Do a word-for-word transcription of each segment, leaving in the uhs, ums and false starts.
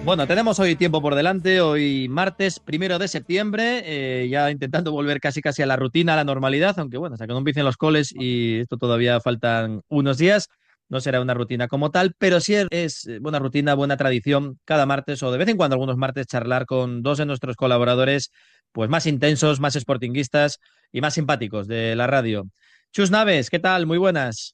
Bueno, tenemos hoy tiempo por delante, hoy martes primero de septiembre, eh, ya intentando volver casi casi a la rutina, a la normalidad, aunque bueno, hasta que no empiecen los coles y esto todavía faltan unos días, no será una rutina como tal, pero sí es eh, buena rutina, buena tradición cada martes o de vez en cuando algunos martes charlar con dos de nuestros colaboradores, pues más intensos, más sportinguistas y más simpáticos de la radio. Chus Naves, ¿qué tal? Muy buenas.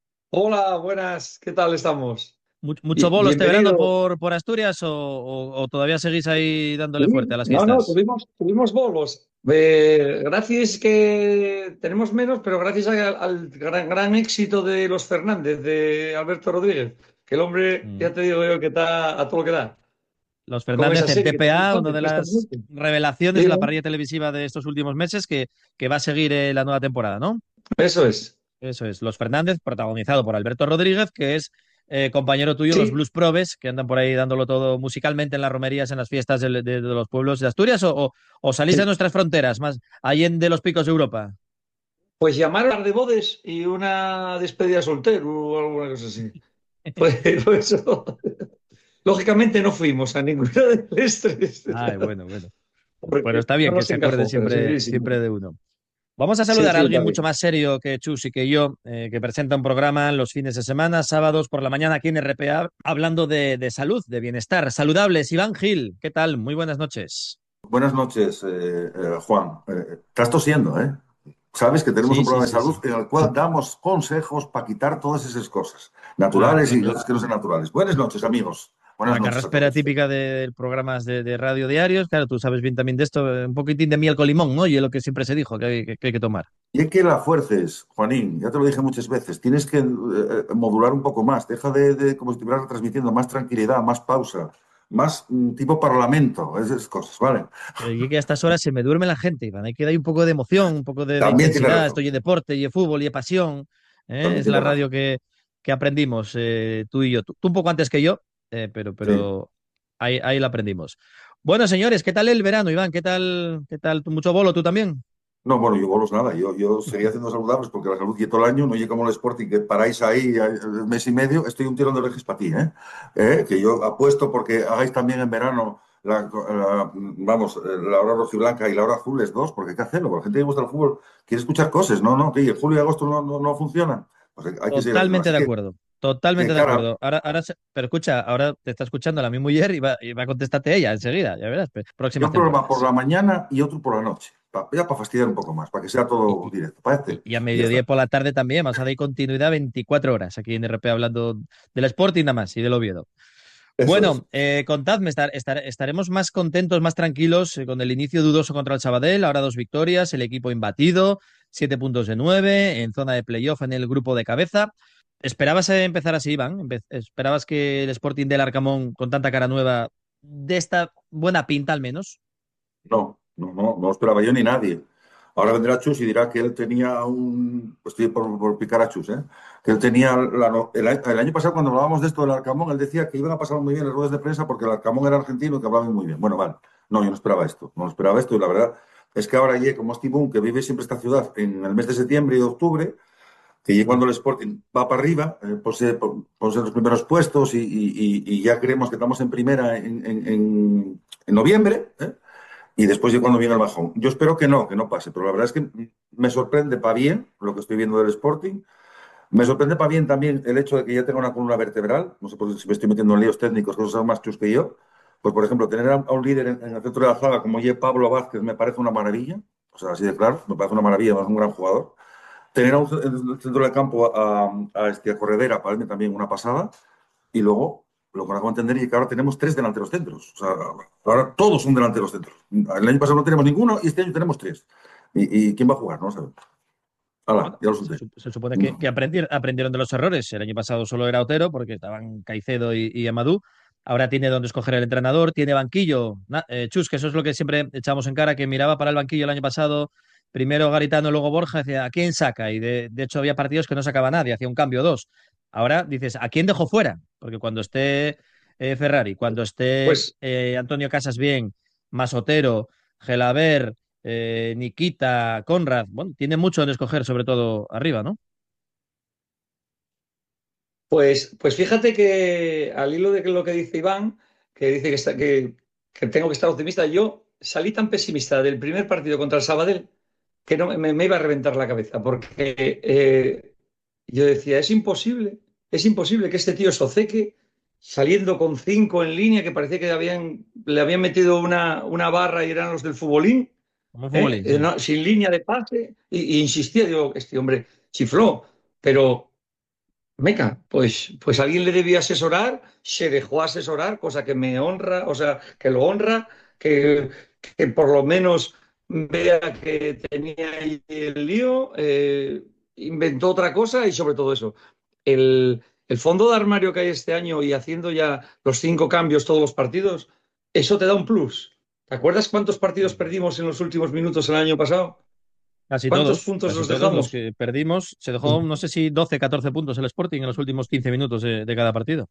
Hola, buenas, ¿qué tal estamos? Mu- ¿Mucho Bi- bolo este verano bienvenido. por, por Asturias o, o- o todavía seguís ahí dándole fuerte a Sí, las no, no, fiestas? tuvimos, tuvimos bolos. Eh, gracias que tenemos menos, pero gracias a- al gran, gran éxito de los Fernández, de Alberto Rodríguez, que el hombre, Mm. ya te digo yo, que está a todo lo que da. Los Con esa Fernández en serie que tenemos T P A, una antes, de las precisamente. revelaciones de la Dime. parrilla televisiva de estos últimos meses que, que va a seguir eh, la nueva temporada, ¿no? Eso es. Eso es, Los Fernández, protagonizado por Alberto Rodríguez, que es eh, compañero tuyo en los Sí, Blues Probes, que andan por ahí dándolo todo musicalmente en las romerías, en las fiestas de, de- de los pueblos de Asturias, o, o- o salís de sí. nuestras fronteras, más allá de los picos de Europa. Pues llamaron a un par de bodes y una despedida soltero o alguna cosa así. Pues, pues eso. Lógicamente no fuimos a ninguna de las tres. Ay, bueno, bueno. Pero Porque está no bien que nos se acuerde encajó, pero sí, siempre, sí, sí. siempre de uno. Vamos a Sí, saludar a sí, alguien mucho también. más serio que Chus y que yo, eh, que presenta un programa los fines de semana, sábados por la mañana aquí en R P A, hablando de, de salud, de bienestar, saludables. Iván Gil, ¿qué tal? Muy buenas noches. Buenas noches, eh, eh, Juan. Eh, estás tosiendo, ¿eh? Sabes que tenemos Sí, un sí, programa de sí, salud sí. en el cual damos consejos para quitar todas esas cosas, La, naturales la, y la- las que no sean naturales. Buenas noches, amigos. Buenas la noches a carraspera todos. típica de programas de, de radio diarios. Claro, tú sabes bien también de esto, eh, un poquitín de miel con limón, ¿no? Y es lo que siempre se dijo que hay que, que hay que tomar. Y hay que la fuerces, Juanín, ya te lo dije muchas veces, tienes que eh, eh, modular un poco más, deja de, de como si estuvieras transmitiendo más tranquilidad, más pausa, más mm, tipo parlamento, esas cosas, ¿vale? Pero llegué a estas horas, se me duerme la gente, Iván. Hay que dar un poco de emoción, un poco de, de También tienes intensidad. razón, Estoy en deporte, y en fútbol, y en pasión. ¿Eh? también Es la tienes radio razón. que, que aprendimos eh, tú y yo. Tú, tú un poco antes que yo, eh, pero, Sí. pero ahí, ahí la aprendimos. Bueno, señores, ¿qué tal el verano, Iván? ¿Qué tal, qué tal? ¿Tú mucho bolo, tú también? No, bueno, yo bolos nada, yo, yo seguía haciendo saludables porque la salud y todo el año, no llega como el Sporting, que paráis ahí eh, mes y medio, estoy un tirón de orejas para ti, ¿eh? ¿Eh? Que yo apuesto porque hagáis también en verano, la, la- vamos, eh, la hora rojiblanca y la hora azul es dos, porque hay que hacerlo, porque la gente que gusta el fútbol quiere escuchar cosas, no, no, que en julio y agosto no, no, no funcionan, pues hay, hay que seguir haciéndolo. Totalmente Así de que, acuerdo. de Totalmente de cara, acuerdo. Ahora, ahora, se- pero escucha, ahora te está escuchando la mi mujer y va, y va a contestarte ella enseguida, ya verás, pues, yo próximas un programa por temporadas. la mañana y otro por la noche, pa- ya para fastidiar un poco más, para que sea Y, todo y, directo, y, ¿parece? y a Y ya mediodía y está. por la tarde también. Vamos a dar continuidad veinticuatro horas aquí en R P hablando del Sporting nada más y del Oviedo. Eso es. Bueno, eh, contadme, estar, estar- estaremos más contentos, más tranquilos eh, con el inicio dudoso contra el Sabadell. Ahora dos victorias, el equipo imbatido, siete puntos de nueve, en zona de playoff en el grupo de cabeza. ¿Esperabas eh, empezar así, Iván? Empe- ¿Esperabas que el Sporting del Arcamón, con tanta cara nueva, de esta buena pinta al menos? No, no, no, no lo esperaba yo ni nadie. Ahora vendrá Chus y dirá que él tenía un. Estoy por, por picar a Chus, ¿eh? Que él tenía. La no- el, a- el año pasado, cuando hablábamos de esto del Arcamón, él decía que iban a pasar muy bien las ruedas de prensa porque el Arcamón era argentino y que hablaban muy bien. Bueno, vale. No, yo no esperaba esto. No esperaba esto y la verdad es que ahora, ye, como Steve Boone, que vive siempre esta ciudad en el mes de septiembre y de octubre, que ye Mm. cuando el Sporting va para arriba, eh, pues, eh, pues pues en los primeros puestos y, y- y- y ya creemos que estamos en primera en, en- en- en noviembre, ¿eh? Y después de cuando viene el bajón. Yo espero que no, que no pase, pero la verdad es que me sorprende para bien lo que estoy viendo del Sporting. Me sorprende para bien también el hecho de que ya tenga una columna vertebral. No sé por si me estoy metiendo en líos técnicos, que son más chus que yo. Pues, por ejemplo, tener a, a un líder en, en el centro de la zaga como Ye Pablo Vázquez me parece una maravilla. O sea, así de claro, me parece una maravilla, es un gran jugador. Tener a un, en el centro del campo a, a, este, a Corredera parece también una pasada. Y luego, lo que no acabo de entender es que ahora tenemos tres delanteros centros. O sea, ahora todos son delanteros centros. El año pasado no tenemos ninguno y este año tenemos tres. ¿Y, y quién va a jugar? No sabemos. Hala, Bueno, ya lo se, solté. su- se supone que, que No. aprendieron, aprendieron de los errores. El año pasado solo era Otero porque estaban Caicedo y, y Amadou. Ahora tiene donde escoger el entrenador, tiene banquillo. Na- eh, Chus, que eso es lo que siempre echamos en cara, que miraba para el banquillo el año pasado, primero Garitano, luego Borja, decía, ¿a quién saca? Y de, de hecho había partidos que no sacaba nadie, hacía un cambio o dos. Ahora dices, ¿a quién dejó fuera? Porque cuando esté eh, Ferrari, cuando esté Pues, eh, Antonio Casas bien, más Otero, Gelaber, eh, Nikita, Conrad, bueno, tiene mucho en escoger, sobre todo arriba, ¿no? pues, pues fíjate que al hilo de lo que dice Iván, que dice que, está, que, que tengo que estar optimista. Yo salí tan pesimista del primer partido contra el Sabadell que no, me, me iba a reventar la cabeza, porque eh, yo decía, es imposible, es imposible que este tío Soceque, saliendo con cinco en línea, que parecía que habían, le habían metido una, una barra y eran los del futbolín, Como un ¿eh? futbolín, Eh, sí. no, sin línea de pase, y, y insistía, digo, este hombre chifló, pero meca, pues, pues alguien le debió asesorar, se dejó asesorar, cosa que me honra, o sea, que lo honra, que, que por lo menos vea que tenía ahí el lío, eh, inventó otra cosa y sobre todo eso. El, el fondo de armario que hay este año y haciendo ya los cinco cambios todos los partidos, eso te da un plus. ¿Te acuerdas cuántos partidos perdimos en los últimos minutos el año pasado? Casi ¿Cuántos todos, puntos casi nos todos los dejamos? que perdimos. Se dejó, no sé si doce, catorce puntos el Sporting en los últimos quince minutos de, de cada partido.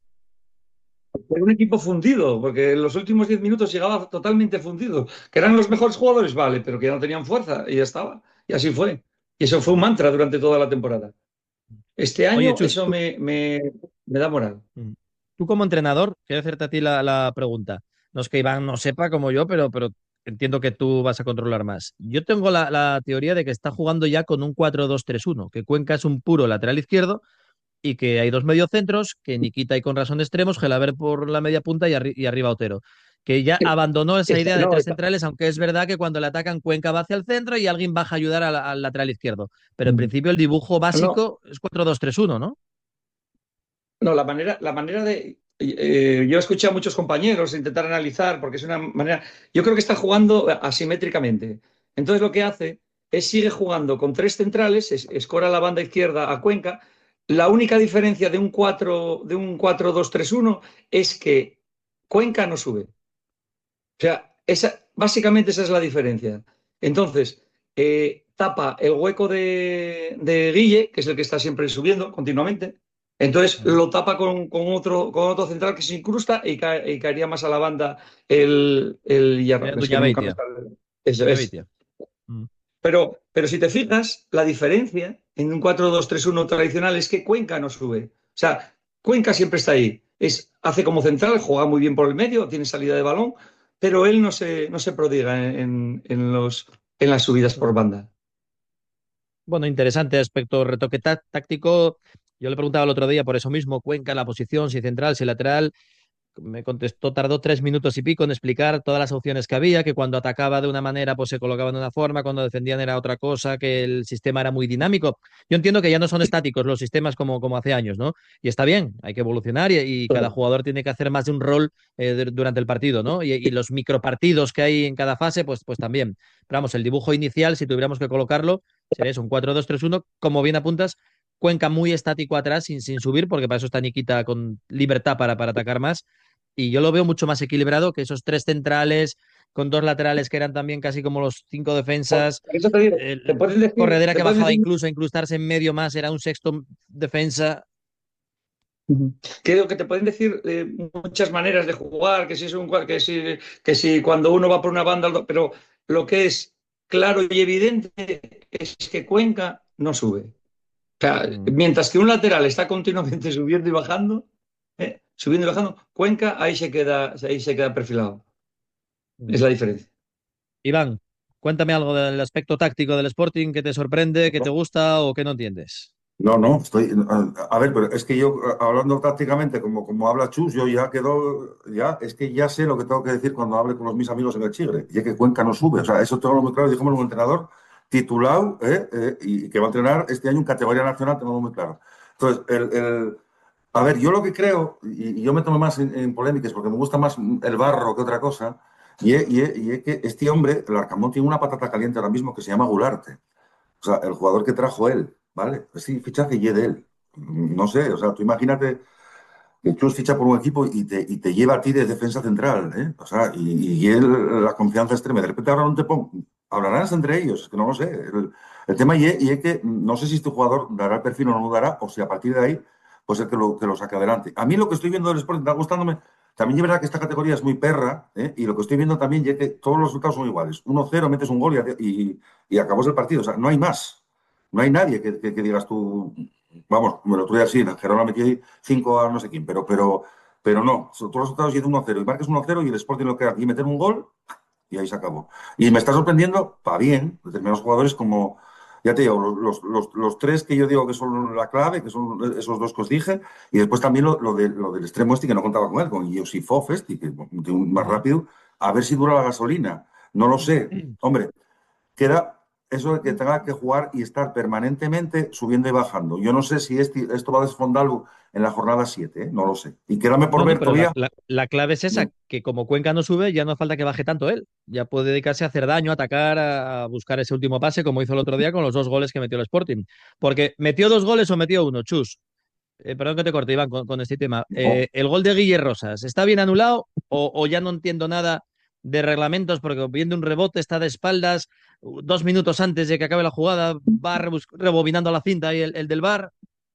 Era un equipo fundido, porque en los últimos diez minutos llegaba totalmente fundido. Que eran los mejores jugadores, vale, pero que ya no tenían fuerza y ya estaba. Y así fue. Y eso fue un mantra durante toda la temporada. Este Oye, año Chus, eso tú, me, me, me da moral. mm, tú como entrenador, quiero hacerte a ti la, la pregunta. No es que Iván no sepa como yo, pero, pero entiendo que tú vas a controlar más. Yo tengo la, la teoría de que está jugando ya con un cuatro dos tres uno, que Cuenca es un puro lateral izquierdo y que hay dos mediocentros, que Nikita y Conrad son extremos, Gelaber por la media punta y, arri- y arriba Otero. Que ya abandonó esa Está- idea de no, tres está- centrales, aunque es verdad que cuando le atacan Cuenca va hacia el centro y alguien baja a ayudar al, al lateral izquierdo. Pero en principio el dibujo no, básico es cuatro dos tres uno, ¿no? no, la manera, la manera de. Eh, yo he escuchado a muchos compañeros intentar analizar, porque es una manera. Yo creo que está jugando asimétricamente. Entonces lo que hace es sigue jugando con tres centrales, es- escora la banda izquierda a Cuenca. La única diferencia de un cuatro de un cuatro dos tres uno es que Cuenca no sube. O sea, esa, básicamente esa es la diferencia. Entonces, eh, tapa el hueco de, de Guille, que es el que está siempre subiendo continuamente. Entonces Ujú. lo tapa con, con otro, con otro central que se incrusta y, cae- y caería más a la banda el, el Hierro. Eh, Es que nunca me Doñaveitia. sale. Eso es. Doñaveitia. Mm. Pero, pero si te fijas, la diferencia en un cuatro dos tres uno tradicional es que Cuenca no sube. O sea, Cuenca siempre está ahí. Es, hace como central, juega muy bien por el medio, tiene salida de balón, pero él no se, no se prodiga en, en los, en las subidas por banda. Bueno, interesante aspecto retoque tá- táctico. Yo le preguntaba el otro día por eso mismo, Cuenca, la posición, si central, si lateral. Me contestó, tardó tres minutos y pico en explicar todas las opciones que había, que cuando atacaba de una manera, pues se colocaba de una forma, cuando defendían era otra cosa, que el sistema era muy dinámico. Yo entiendo que ya no son estáticos los sistemas como, como hace años, ¿no? Y está bien, hay que evolucionar y, y cada jugador tiene que hacer más de un rol eh, de- durante el partido, ¿no? Y, y los micropartidos que hay en cada fase, pues, pues también. Pero vamos, el dibujo inicial, si tuviéramos que colocarlo, sería eso, un cuatro dos tres uno, como bien apuntas. Cuenca muy estático atrás, sin, sin subir, porque para eso está Nikita con libertad para, para atacar más y yo lo veo mucho más equilibrado que esos tres centrales con dos laterales que eran también casi como los cinco Por defensas. eso te digo, te El pueden decir, Corredera te que pueden bajaba decir incluso a incrustarse en medio más, era un sexto defensa. Creo que te pueden decir eh, muchas maneras de jugar, que si es un cua- que si, que si cuando uno va por una banda, pero lo que es claro y evidente es que Cuenca no sube. O sea, Mm, mientras que un lateral está continuamente subiendo y bajando, ¿eh? Subiendo y bajando, Cuenca ahí se queda, ahí se queda perfilado. Es mm. la diferencia. Iván, cuéntame algo del aspecto táctico del Sporting que te sorprende, que te gusta o que no entiendes. No, no, estoy. A, a ver, pero es que yo, hablando tácticamente, como, como habla Chus, yo ya quedo. Ya, es que ya sé lo que tengo que decir cuando hable con los, mis amigos en el Chigre. Y es que Cuenca no sube. O sea, eso tengo muy claro. Dijimos un entrenador titulado ¿eh? Eh, y que va a entrenar este año en categoría nacional, tengo muy claro. Entonces, el, el- a ver, yo lo que creo, y, y yo me tomo más en, en polémicas porque me gusta más el barro que otra cosa, y es, y es- y es que este hombre, el Arcamón, tiene una patata caliente ahora mismo que se llama Gularte. O sea, el jugador que trajo él, ¿vale? Pues sí, fichaje y es de él. No sé, o sea, tú imagínate que Chus ficha por un equipo y te, y te lleva a ti de defensa central, ¿eh? O sea, y, y él, la confianza extrema. De repente ahora no te pongo. Hablarán entre ellos, es que no lo sé. El, el tema y es, y es que no sé si este jugador dará el perfil o no lo dará, o si a partir de ahí, pues es que lo, que lo saque adelante. A mí lo que estoy viendo del Sporting está gustándome. También es verdad que esta categoría es muy perra, ¿eh? Y lo que estoy viendo también es que todos los resultados son iguales. Uno cero metes un gol y, y, y acabó el partido. O sea, no hay más. No hay nadie que, que, que digas tú, vamos, me lo tuve así, en el Gerona metí cinco a no sé quién, pero, pero, Pero no, todos los resultados y uno cero, y marcas uno cero y el Sporting lo que hace y meter un gol y ahí se acabó. Y me está sorprendiendo, para bien, determinados jugadores como, ya te digo, los, los, los tres que yo digo que son la clave, que son esos dos que os dije, y después también lo, lo, de, lo del extremo este que no contaba con él, con Josifov este, que es más rápido, a ver si dura la gasolina. No lo sé. Hombre, queda eso de que tenga que jugar y estar permanentemente subiendo y bajando. Yo no sé si este, esto va a desfondarlo en la jornada siete, ¿eh? No lo sé. Y quédame por No, no, ver pero la, todavía. la- la clave es esa, que como Cuenca no sube, ya no hace falta que baje tanto él. Ya puede dedicarse a hacer daño, a atacar, a buscar ese último pase, como hizo el otro día con los dos goles que metió el Sporting. Porque metió dos goles o metió uno, Chus. Eh, perdón que te corte, Iván, con, con este tema. No. Eh, el gol de Guille Rosas, ¿está bien anulado o, o ya no entiendo nada de reglamentos? Porque viendo un rebote, está de espaldas, dos minutos antes de que acabe la jugada, va rebus- rebobinando la cinta y el, el del V A R.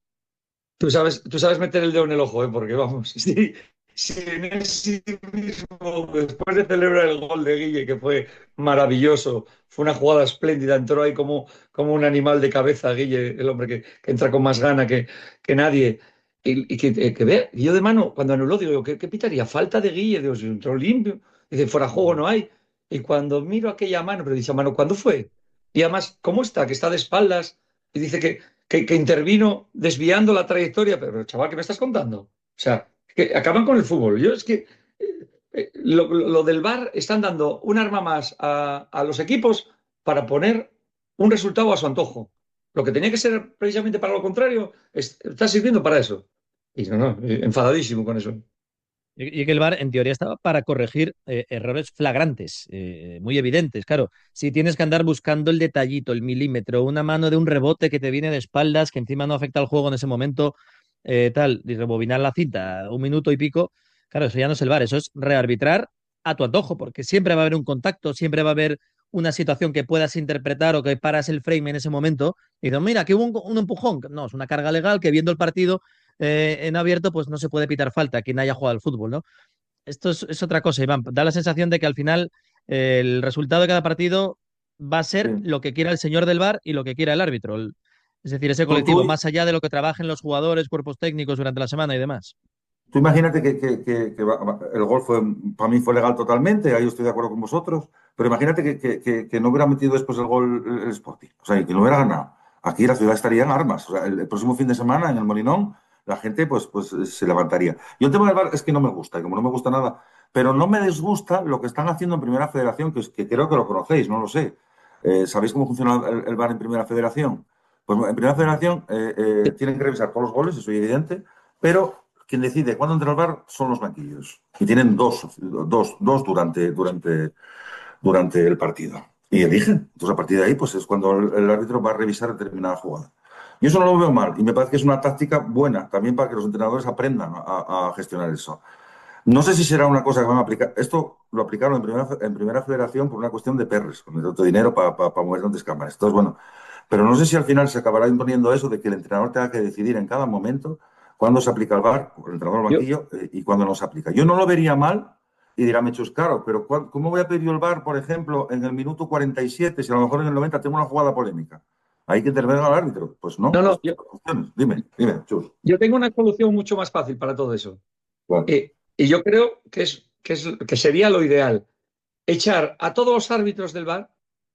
Tú sabes, tú sabes meter el dedo en el ojo, ¿eh? Porque vamos, si, si en ese mismo, después de celebrar el gol de Guille, que fue maravilloso, fue una jugada espléndida, entró ahí como, como un animal de cabeza, Guille, el hombre que, que entra con más gana que, que nadie. Y, y que, eh, que ve, y yo de mano, cuando anuló, digo, ¿qué, qué pitaría? Falta de Guille, Dios, entró limpio. Dice, fuera juego no hay. Y cuando miro aquella mano, pero dice, mano, ¿cuándo fue? Y además, ¿cómo está? Que está de espaldas. Y dice que, que, que intervino desviando la trayectoria, pero chaval, ¿qué me estás contando? O sea, que acaban con el fútbol. Yo es que eh, eh, lo, lo del V A R están dando un arma más a, a los equipos para poner un resultado a su antojo. Lo que tenía que ser precisamente para lo contrario, es- está sirviendo para eso. Y no, no, eh, enfadadísimo con eso. Y, y que el V A R, en teoría, estaba para corregir eh, errores flagrantes, eh, muy evidentes. Claro, si tienes que andar buscando el detallito, el milímetro, una mano de un rebote que te viene de espaldas, que encima no afecta al juego en ese momento, eh, tal, y rebobinar la cinta un minuto y pico, claro, eso ya no es el V A R, eso es rearbitrar a tu antojo, porque siempre va a haber un contacto, siempre va a haber una situación que puedas interpretar o que paras el frame en ese momento y dices, mira, que hubo un, un empujón. No, es una carga legal que viendo el partido eh, en abierto, pues no se puede pitar falta a quien haya jugado al fútbol, ¿no? Esto es, es otra cosa, Iván. Da la sensación de que al final eh, el resultado de cada partido va a ser Sí. lo que quiera el señor del V A R y lo que quiera el árbitro. El- es decir, ese Tú, colectivo, tú, más allá de lo que trabajen los jugadores, cuerpos técnicos durante la semana y demás. tú imagínate que, que- que- que va- va- el gol fue, para mí fue legal totalmente, ahí estoy de acuerdo con vosotros, pero imagínate que, que- que- que no hubiera metido después el gol el, el Sporting, o sea, y que no hubiera ganado. Aquí la ciudad estaría en armas. O sea, el, el próximo fin de semana en el Molinón la gente pues, pues se levantaría. Yo el tema del V A R es que no me gusta, y como no me gusta nada, pero no me disgusta lo que están haciendo en Primera Federación, que, es- que creo que lo conocéis, no lo sé. Eh, ¿sabéis cómo funciona el, el V A R en Primera Federación? Pues en Primera Federación eh, eh, tienen que revisar todos los goles, eso es evidente, pero quien decide cuándo entra al V A R son los banquillos. Y tienen dos, dos, dos durante, durante, durante el partido. Y eligen. Entonces, a partir de ahí, pues es cuando el, el árbitro va a revisar determinada jugada. Y eso no lo veo mal. Y me parece que es una táctica buena también para que los entrenadores aprendan a, a gestionar eso. No sé si será una cosa que van a aplicar. Esto lo aplicaron en primera, en primera federación por una cuestión de perres, con el otro dinero para pa, pa mover tantas cámaras. Entonces, bueno, pero no sé si al final se acabará imponiendo eso de que el entrenador tenga que decidir en cada momento cuándo se aplica el V A R, o el entrenador del Yo, banquillo, eh, y cuándo no se aplica. Yo no lo vería mal y dirá, me chus, claro, pero ¿cuál- ¿cómo voy a pedir yo el V A R, por ejemplo, en el minuto cuarenta y siete, si a lo mejor en el noventa tengo una jugada polémica? ¿Hay que intervenir al árbitro? Pues no, no, no, es yo, opciones. Dime, dime, chus. yo tengo una solución mucho más fácil para todo eso. Bueno, Eh, y yo creo que, es, que, es, que sería lo ideal. Echar a todos los árbitros del V A R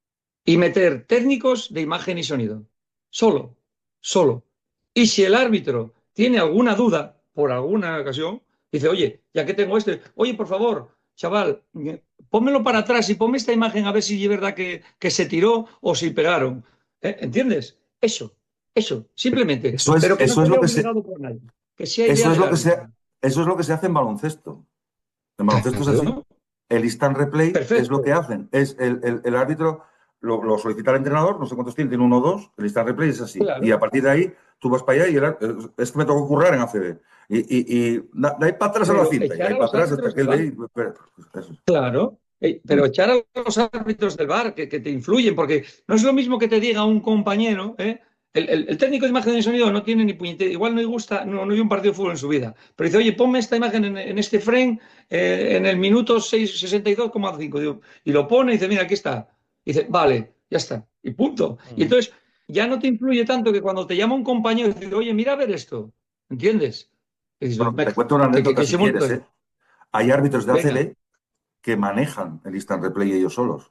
y meter técnicos de imagen y sonido. Solo, solo. Y si el árbitro tiene alguna duda, por alguna ocasión, dice, oye, ya que tengo este, oye, por favor, chaval, pónmelo para atrás y ponme esta imagen a ver si es verdad que, que se tiró o si pegaron. ¿Eh? ¿Entiendes? Eso, eso, simplemente. eso es, Pero que no eso es se lo vea que se, obligado por nadie. Que sea idea eso es del lo que árbitro. se, eso es lo que se hace en baloncesto. En baloncesto es así. Claro, El instant replay es lo que perfecto. hacen. Es el, el- el árbitro lo, lo solicita el entrenador, no sé cuántos tiene, tiene uno o dos. El instant replay es así. Y Claro. a partir de ahí tú vas para allá y el ar- es que me tocó currar en A C B. Y, y, y da, da ahí para atrás a la Pero cinta. Y da echar ahí a para los atrás hasta árbitros que del él ve. V A R. y- espera, eso. Claro, eh, pero echar a los árbitros del V A R que, que te influyen, porque no es lo mismo que te diga un compañero, ¿eh? El, el- el técnico de imagen y sonido no tiene ni puñetera, igual no le gusta, no, no hay un partido de fútbol en su vida, pero dice, oye, ponme esta imagen en, en este frame eh, en el minuto seis sesenta y dos coma cinco, digo, y lo pone y dice, mira, aquí está. Y dice, vale, ya está, y punto. Y Ujú. entonces ya no te influye tanto que cuando te llama un compañero y dice, oye, mira a ver esto, ¿entiendes? Eso, Bueno, te venga, cuento una que, que, anécdota que si simul- quieres, ¿eh? Hay árbitros de Venga. A C B que manejan el instant replay ellos solos.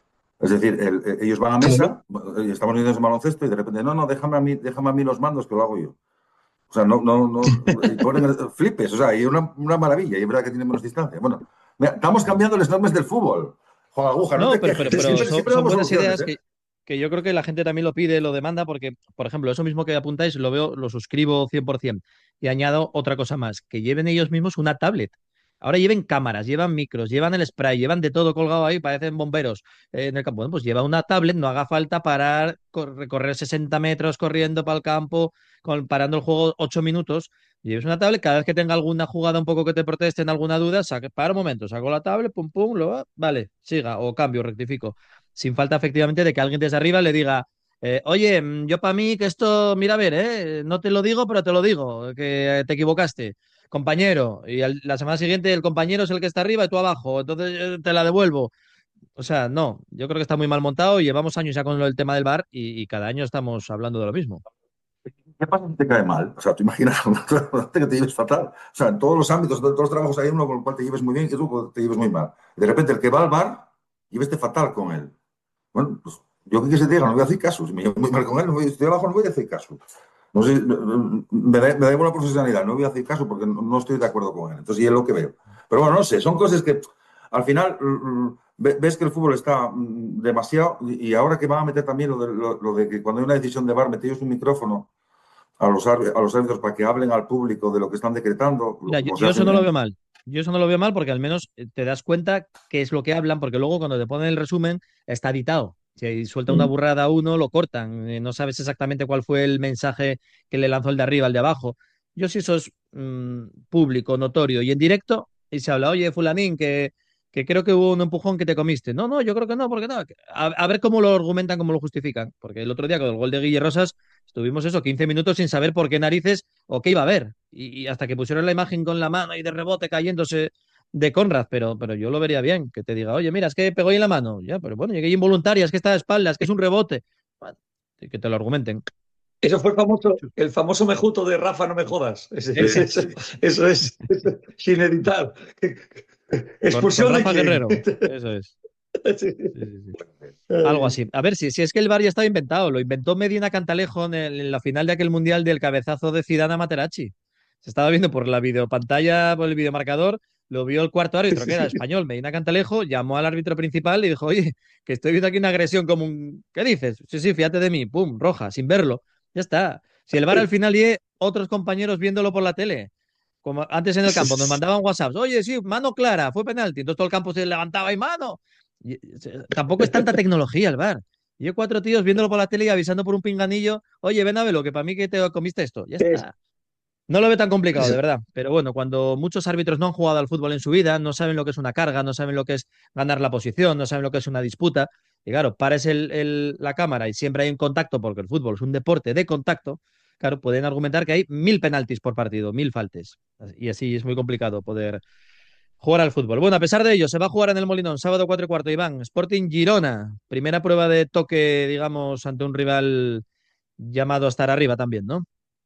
Es decir, el- el- ellos van a Claro. mesa, y estamos viendo ese baloncesto y de repente, no, no, déjame a mí, déjame a mí los mandos que lo hago yo. O sea, no, no, no, y ponen el- flipes, o sea, y una, una maravilla, y es verdad que tiene menos distancia. Bueno, mira, estamos cambiando las normas del fútbol. Joder, aguja, no No, te pero, quejes, pero, que pero siempre, son, siempre son damos buenas soluciones, ideas ¿eh? que, que yo creo que la gente también lo pide, lo demanda, porque, por ejemplo, eso mismo que apuntáis, lo veo, lo suscribo cien por ciento. Y añado otra cosa más, que lleven ellos mismos una tablet. Ahora lleven cámaras, llevan micros, llevan el spray, llevan de todo colgado ahí, parecen bomberos eh, en el campo. Bueno, pues lleva una tablet, no haga falta parar, cor- recorrer sesenta metros corriendo para el campo, con- parando el juego ocho minutos. Lleves una tablet, cada vez que tenga alguna jugada un poco que te protesten, alguna duda, saque, para un momento, saco la tablet, pum, pum, lo, vale, siga, o cambio, rectifico. Sin falta efectivamente de que alguien desde arriba le diga, eh, oye, mm, yo para mí que esto, mira a ver, eh, no te lo digo, pero te lo digo, que te equivocaste, compañero. Y al- la semana siguiente el compañero es el que está arriba y tú abajo, entonces eh, te la devuelvo. O sea, no, yo creo que está muy mal montado, llevamos años ya con el tema del bar y, y cada año estamos hablando de lo mismo. ¿Qué pasa si te cae mal? O sea, tú imaginas que te lleves fatal. O sea, en todos los ámbitos, en todos los trabajos hay uno con el cual te lleves muy bien y otro te lleves muy mal. De repente, el que va al bar, lleveste fatal con él. Bueno, pues yo qué que se te diga, no voy a hacer caso. Si me llevo muy mal con él, no voy, si estoy abajo, no voy a hacer caso. No sé, me da, me da buena profesionalidad, no voy a hacer caso porque no, no estoy de acuerdo con él. Entonces, y es lo que veo. Pero bueno, no sé, son cosas que al final mm, ve- ves que el fútbol está mm, demasiado. Y y ahora que van a meter también lo de, lo, lo de que cuando hay una decisión de bar, metéis un micrófono a los, ár- a los árbitros para que hablen al público de lo que están decretando, Mira, yo, como se yo hace eso en, no lo veo en- mal. Yo eso no lo veo mal porque al menos eh, te das cuenta qué es lo que hablan, porque luego cuando te ponen el resumen está editado. Si suelta una Mm. burrada a uno, lo cortan. Eh, no sabes exactamente cuál fue el mensaje que le lanzó el de arriba al de abajo. Yo si eso es mm, público, notorio y en directo, y se habla, oye, fulanín, que, que creo que hubo un empujón que te comiste. No, no, yo creo que no, porque no. A, a ver cómo lo argumentan, cómo lo justifican. Porque el otro día con el gol de Guille Rosas estuvimos eso, quince minutos sin saber por qué narices o qué iba a haber. Y, y hasta que pusieron la imagen con la mano y de rebote cayéndose de Conrad, pero, pero yo lo vería bien, que te diga, oye, mira, es que pegó ahí en la mano. Ya, pero bueno, llegué involuntaria, es que está de espaldas, que es un rebote. Bueno, y que te lo argumenten. Eso fue el famoso, el famoso mejuto de Rafa, no me jodas. Ese- ese- Ese, ese- eso es, eso es sin editar. con, con ¿Expulsión de Rafa quién? Guerrero. Eso es. Sí. Sí, sí, sí. Algo Ay. así. A ver, si, si es que el VAR ya estaba inventado, lo inventó Medina Cantalejo en, el- en la final de aquel mundial del cabezazo de Zidane a Materazzi. Se estaba viendo por la videopantalla, por el videomarcador, lo vio el cuarto árbitro, que era español, Medina Cantalejo, llamó al árbitro principal y dijo, oye, que estoy viendo aquí una agresión como un... ¿Qué dices? Sí, sí, fíjate de mí, pum, roja, sin verlo. Ya está. Si el VAR al final y otros compañeros viéndolo por la tele, como antes en el campo, nos mandaban WhatsApps, oye, sí, mano clara, fue penalti, entonces todo el campo se levantaba y mano. Y, eh, tampoco es tanta tecnología el VAR. Yo cuatro tíos viéndolo por la tele y avisando por un pinganillo, oye, ven a verlo, que para mí que te comiste esto. Ya Es- está. No lo veo tan complicado, de es- verdad. Pero bueno, cuando muchos árbitros no han jugado al fútbol en su vida, no saben lo que es una carga, no saben lo que es ganar la posición, no saben lo que es una disputa. Y claro, pares el, el- la cámara y siempre hay un contacto, porque el fútbol es un deporte de contacto. Claro, pueden argumentar que hay mil penaltis por partido, mil faltes. Y así es muy complicado poder jugar al fútbol. Bueno, a pesar de ello, se va a jugar en el Molinón, sábado cuatro y cuarto, Iván. Sporting Girona. Primera prueba de toque, digamos, ante un rival llamado a estar arriba también, ¿no?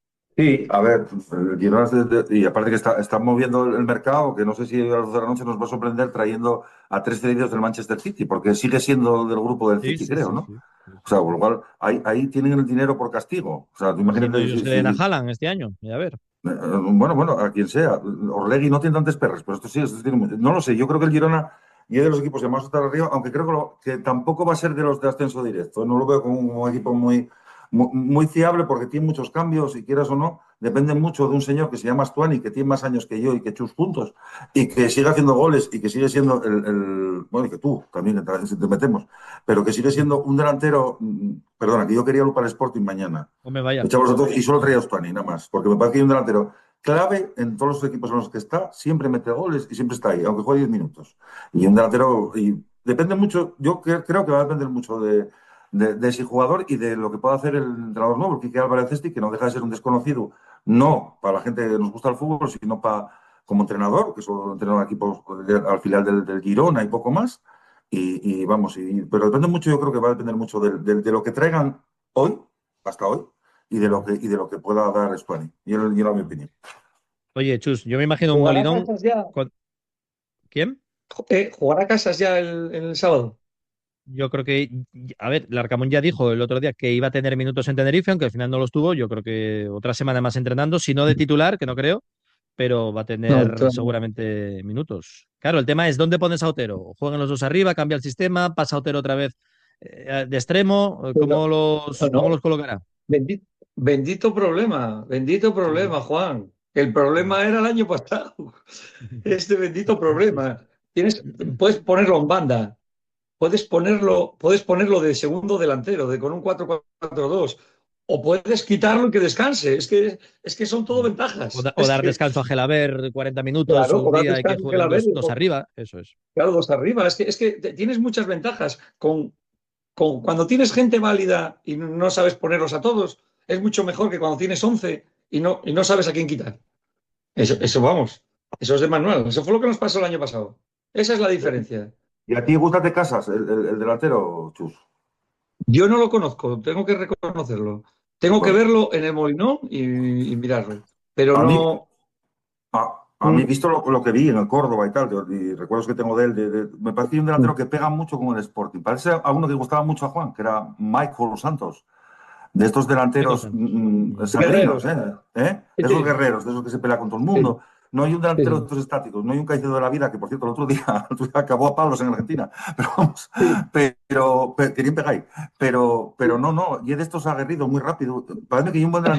Sí, a ver, el Girona es de- de- y aparte que está, está moviendo el mercado, que no sé si a las doce de la noche nos va a sorprender trayendo a tres cedidos del Manchester City, porque sigue siendo del grupo del Sí, City, sí, creo, sí, ¿no? sí. Sí, O sí, sea, sí. con lo cual ahí, ahí tienen el dinero por castigo. O sea, tú Si no, imagínate ellos si, se le den a si- Haaland este año. Y a ver. eh, bueno, bueno, a quien sea. Orlegui no tiene tantas perras, pero esto sí, esto tiene mucho. No lo sé, yo creo que el Girona y es de los equipos llamados a estar arriba, aunque creo que, lo- que tampoco va a ser de los de ascenso directo. No lo veo como un equipo muy, muy, muy fiable porque tiene muchos cambios, y quieras o no, depende mucho de un señor que se llama Stuani, que tiene más años que yo y que Chus puntos, y que sigue haciendo goles y que sigue siendo el, el- bueno, y que tú también, que te, te metemos, pero que sigue siendo un delantero, mm, perdona, que yo quería lo para el Sporting mañana. O me vaya. Echamos a todos y solo traía a Stuani, nada más, porque me parece que hay un delantero clave en todos los equipos en los que está, siempre mete goles y siempre está ahí, aunque juegue diez minutos. Y un delantero, y depende mucho, yo cre- creo que va a depender mucho de, de, de ese jugador y de lo que pueda hacer el entrenador nuevo, Quique Álvarez Cesti, que no deja de ser un desconocido, no para la gente que nos gusta el fútbol, sino para como entrenador, que solo entrenó equipos de- al filial del, del Girona y poco más. Y, y vamos, y, pero depende mucho, yo creo que va a depender mucho del- del- de lo que traigan hoy, hasta hoy, y de lo que, y de lo que pueda dar Spani. Y yo, yo la mi opinión. Oye, Chus, yo me imagino un ¿Jugará Molinón Casas ya? con... ¿Quién? Eh, ¿jugará Casas ya el, el sábado? Yo creo que, a ver, Larcamón ya dijo el otro día que iba a tener minutos en Tenerife, aunque al final no los tuvo. Yo creo que otra semana más entrenando, si no de titular, que no creo, pero va a No, tener todavía no. seguramente minutos. Claro, el tema es dónde pones a Otero. ¿Juegan los dos arriba, cambia el sistema, pasa Otero otra vez eh, de extremo? Pero, ¿Cómo no, los, cómo no. los colocará? Bendito, bendito problema, bendito Sí, sí. problema, Juan. El problema era el año pasado. Este bendito problema. Tienes, puedes ponerlo en banda, puedes ponerlo, puedes ponerlo de segundo delantero, de con un cuatro cuatro dos, o puedes quitarlo y que descanse. Es que, es que son todo O, ventajas. da- o Es dar que, descanso a Gelaber cuarenta minutos claro, o o un dar día y que descanso que jueguen la dos, ver, dos arriba, eso es. claro, dos arriba. Es que, es que te- tienes muchas ventajas. Con, con, cuando tienes gente válida y no sabes ponerlos a todos, es mucho mejor que cuando tienes once y no, y no sabes a quién quitar. Eso, eso vamos, eso es de manual. Eso fue lo que nos pasó el año pasado. Esa es la diferencia. ¿Y a ti gusta de Casas, el, el- el delantero, Chus? Yo no lo conozco, tengo que reconocerlo. Tengo que Bueno, verlo en el Molinón y, y mirarlo. Pero a mí, no. a, a mí mm, visto lo, lo que vi en el Córdoba y tal, y recuerdos que tengo de él, de- de- me parecía un delantero mm, que pega mucho con el Sporting. Parece a uno que gustaba mucho a Juan, que era Michael Santos. De estos Michael delanteros Santos. mm, mm, Mm. sangrinos, Guerreros. ¿eh? ¿Eh? Sí, De esos sí, guerreros, de esos que se pelean con todo el sí, mundo. No hay un delantero de sí, estos estáticos, no hay un Caicedo de la vida, que por cierto el otro día, el otro día acabó a palos en Argentina, pero vamos, sí. pero, pero querían pegar, pero, pero no, no, y es de estos aguerridos muy rápido. Parece que hay un buen delantero